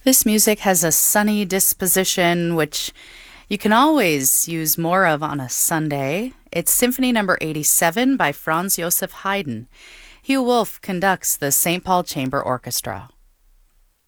This music has a sunny disposition, which you can always use more of on a Sunday. It's Symphony Number 87 by Franz Joseph Haydn. Hugh Wolf conducts the St. Paul Chamber Orchestra.